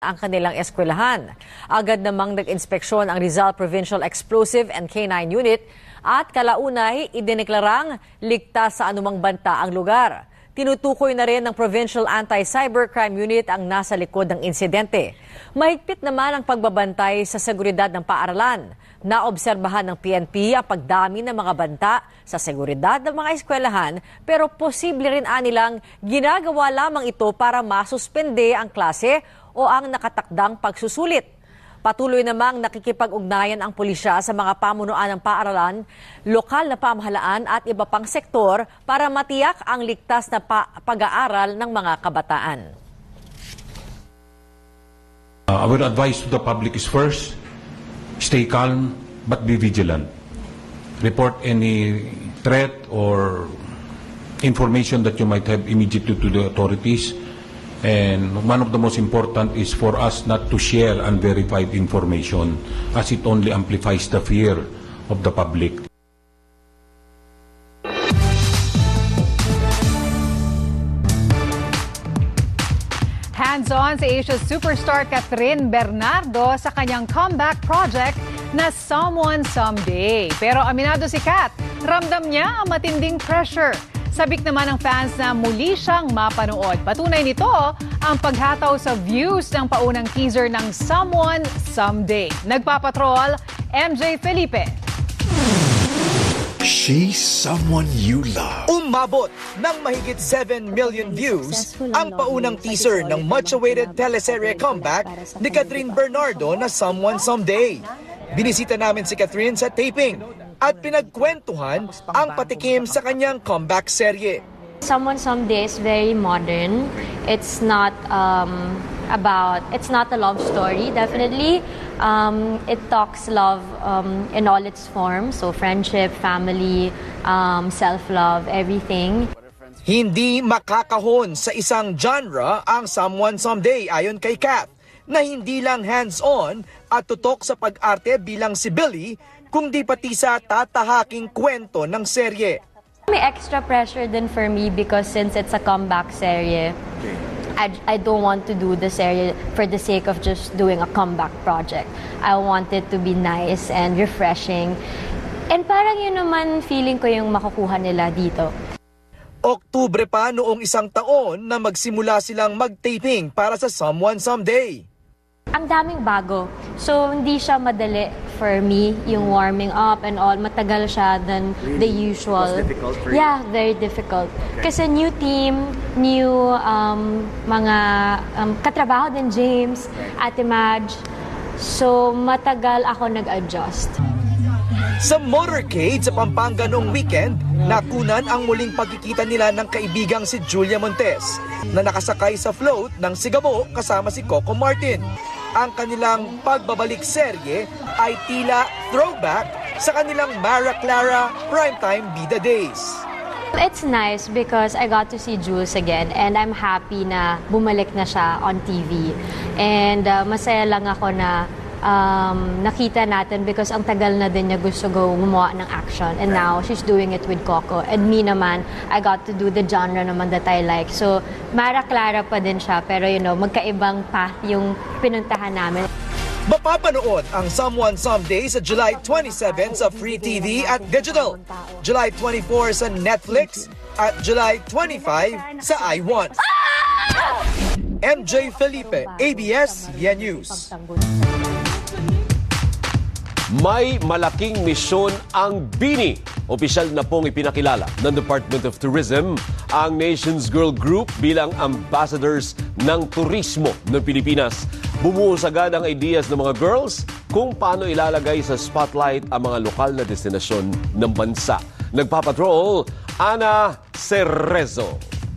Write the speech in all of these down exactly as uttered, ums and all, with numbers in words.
ang kanilang eskwelahan. Agad namang nag-inspeksyon ang Rizal Provincial Explosive and K nine Unit at kalaunay idineklarang ligtas sa anumang banta ang lugar. Tinutukoy na rin ng Provincial Anti-Cybercrime Unit ang nasa likod ng insidente. Mahigpit naman ang pagbabantay sa seguridad ng paaralan. Naobserbahan ng P N P ang pagdami ng mga banta sa seguridad ng mga eskwelahan pero posible rin anilang ginagawa lamang ito para masuspende ang klase o ang nakatakdang pagsusulit. Patuloy namang nakikipag-ugnayan ang pulisya sa mga pamunuan ng paaralan, lokal na pamahalaan at iba pang sektor para matiyak ang ligtas na pa- pag-aaral ng mga kabataan. Uh, our advice to the public is first, stay calm but be vigilant. Report any threat or information that you might have immediately to the authorities. And one of the most important is for us not to share unverified information as it only amplifies the fear of the public. Hands-on si Asia's superstar Catherine Bernardo sa kanyang comeback project na Someone Someday. Pero aminado si Kat, ramdam niya ang matinding pressure. Sabik naman ng fans na muli siyang mapanood. Patunay nito ang paghataw sa views ng paunang teaser ng Someone Someday. Nagpapatrol, M J Felipe. She's someone you love. Umabot ng mahigit seven million views ang paunang teaser ng much-awaited teleserye comeback ni Catherine Bernardo na Someone Someday. Binisita namin si Catherine sa taping at pinagkwentuhan ang patikim sa kanyang comeback serye. Someone Someday is very modern. It's not um, about, it's not a love story, definitely. Um, it talks love um, in all its forms, so friendship, family, um, self-love, everything. Hindi makakahon sa isang genre ang Someone Someday ayon kay Kat, na hindi lang hands-on at tutok sa pag-arte bilang si Billy, kundi pati sa tatahaking kwento ng serye. May extra pressure din for me because since it's a comeback serye, I, I don't want to do the serye for the sake of just doing a comeback project. I want it to be nice and refreshing. And parang yun naman feeling ko yung makukuha nila dito. Oktubre pa noong isang taon na magsimula silang mag-taping para sa Someone Someday. Ang daming bago. So, hindi siya madali for me, yung warming up and all. Matagal siya than the usual. Was difficult for you? Yeah, very difficult. Kasi new team, new um, mga um, katrabaho din, James, Ate Madge. So, matagal ako nag-adjust. Sa motorcade sa Pampanga noong weekend, nakunan ang muling pagkikita nila ng kaibigang si Julia Montes na nakasakay sa float ng Sigabo kasama si Coco Martin. Ang kanilang pagbabalik serye ay tila throwback sa kanilang Mara Clara primetime bida days. It's nice because I got to see Jules again and I'm happy na bumalik na siya on T V. And uh, masaya lang ako na um, nakita natin because ang tagal na din niya gusto go gumawa ng action and now she's doing it with Coco. And me naman, I got to do the genre naman that I like. So Mara Clara pa din siya pero you know, magkaibang path yung pinuntahan namin. Mapapanood ang Someone Someday sa July twenty-seventh sa Free T V at Digital, July twenty-fourth sa Netflix at July twenty-fifth sa I one. M J Felipe, A B S C B N News. May malaking misyon ang BINI. Opisyal na pong ipinakilala ng Department of Tourism ang Nations Girl Group bilang ambassadors ng turismo ng Pilipinas. Bumuhos agad ang ideas ng mga girls kung paano ilalagay sa spotlight ang mga lokal na destinasyon ng bansa. Nagpapatrol, Ana Cerezo.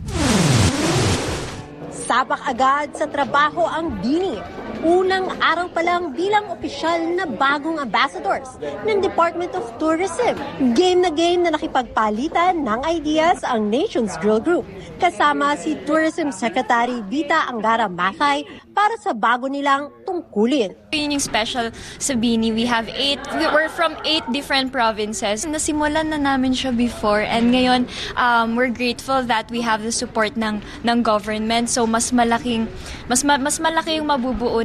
Sabak agad sa trabaho ang BINI. Unang araw pa lang bilang opisyal na bagong ambassadors ng Department of Tourism. Game na game na nakipagpalitan ng ideas ang Nations Girl Group. Kasama si Tourism Secretary Vita Angara Mathay para sa bago nilang tungkulin. Yun yung special sa Bini. We have eight, we're from eight different provinces. Nasimulan na namin siya before and ngayon um, we're grateful that we have the support ng ng government. So mas malaking mas ma, mas malaki yung mabubuo